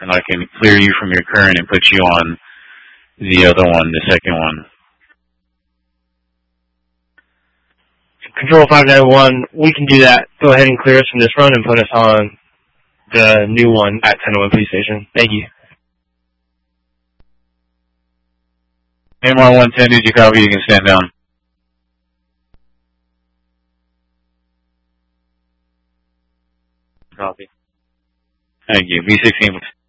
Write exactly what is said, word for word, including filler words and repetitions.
and I can clear you from your current and put you on the other one, the second one. Control five nine one, we can do that. Go ahead and clear us from this run and put us on the new one at ten oh one Police Station. Thank you. M R one ten, did you copy? You can stand down. Copy. Thank you. B sixteen.